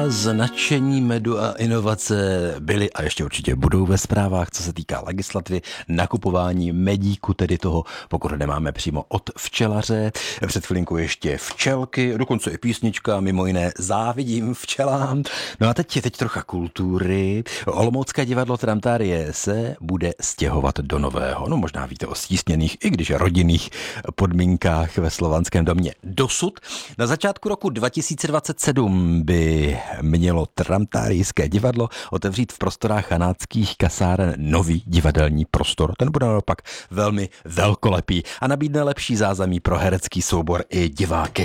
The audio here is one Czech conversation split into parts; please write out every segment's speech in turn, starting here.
Značení medu a inovace byly a ještě určitě budou ve zprávách, co se týká legislativy, nakupování medíku, tedy toho, pokud nemáme přímo od včelaře. Před chvilinkou ještě včelky, dokonce i písnička, mimo jiné Závidím včelám. No a teď trocha kultury. Olomoucké divadlo Tramtárie se bude stěhovat do nového. No možná víte o stísněných, i když rodinných podmínkách ve Slovanském domě. Dosud na začátku roku 2027 by mělo Tramtárijské divadlo otevřít v prostorách Hanáckých kasáren nový divadelní prostor. Ten bude naopak velmi velkolepý a nabídne lepší zázemí pro herecký soubor i diváky.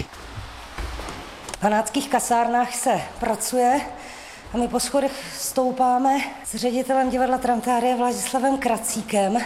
V Hanáckých kasárnách se pracuje a my po schodech stoupáme s ředitelem divadla Tramtárie Vladislavem Kracíkem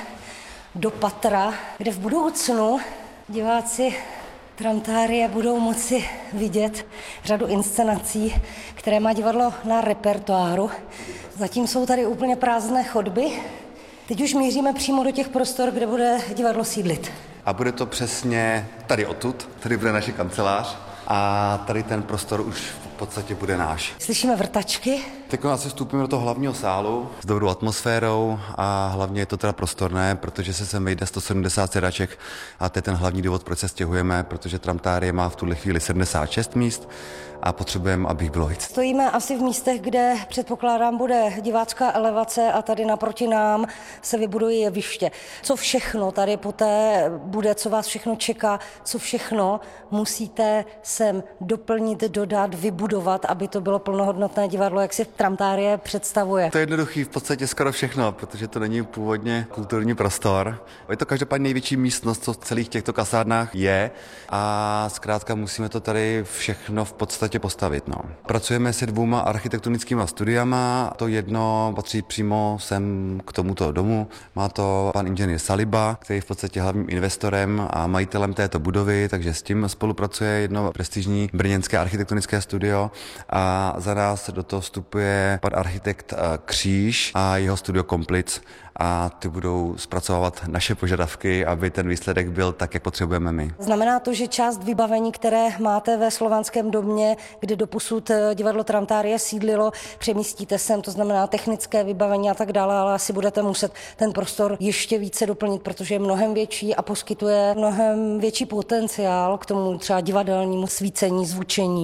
do patra, kde v budoucnu diváci Tramtárie budou moci vidět řadu inscenací, které má divadlo na repertoáru. Zatím jsou tady úplně prázdné chodby. Teď už míříme přímo do těch prostor, kde bude divadlo sídlit. A bude to přesně tady odtud, tady bude naše kancelář a tady ten prostor už v podstatě bude náš. Slyšíme vrtačky. Teď asi vstupujeme do toho hlavního sálu s dobrou atmosférou a hlavně je to teda prostorné, protože se sem vejde 170 sedaček a to je ten hlavní důvod, proč se stěhujeme, protože Tramtárie má v tuhle chvíli 76 míst a potřebujeme, aby jich bylo víc. Stojíme asi v místech, kde předpokládám bude divácká elevace a tady naproti nám se vybuduje jeviště. Co všechno tady poté bude, co vás všechno čeká, co všechno musíte sem doplnit, dodat, vybudovat, aby to bylo plnohodnotné divadlo, jak si Tramtárie představuje. To je jednoduchý v podstatě skoro všechno, protože to není původně kulturní prostor. Je to každopádně největší místnost, co v celých těchto kasárnách je a zkrátka musíme to tady všechno v podstatě postavit. No. Pracujeme se 2 architektonickými studiama, to jedno patří přímo sem k tomuto domu. Má to pan inženýr Saliba, který je v podstatě hlavním investorem a majitelem této budovy, takže s tím spolupracuje jedno prestižní brněnské architektonické studio a za nás do toho vstupuje pan architekt Kříž a jeho studio Komplic a ty budou zpracovávat naše požadavky, aby ten výsledek byl tak, jak potřebujeme my. Znamená to, že část vybavení, které máte ve Slovanském domě, kde doposud divadlo Tramtárie sídlilo, přemístíte sem, to znamená technické vybavení a tak dále, ale asi budete muset ten prostor ještě více doplnit, protože je mnohem větší a poskytuje mnohem větší potenciál k tomu třeba divadelnímu svícení, zvučení.